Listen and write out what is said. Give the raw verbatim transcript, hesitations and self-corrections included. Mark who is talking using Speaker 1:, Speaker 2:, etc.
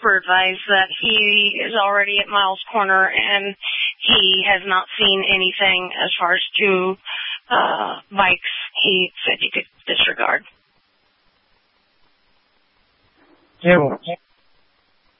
Speaker 1: trooper advised that he is already at Miles Corner and he has not seen anything as far as two uh, bikes. He said you could disregard.
Speaker 2: Yeah, well,